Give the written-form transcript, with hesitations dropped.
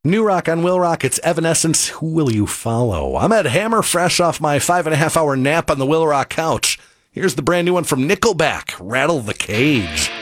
New Rock on Will Rock, it's Evanescence, Who Will You Follow? I'm Ed Hammer, fresh off my 5.5 hour nap on the Will Rock couch. Here's the brand new one from Nickelback, Rattle the Cage.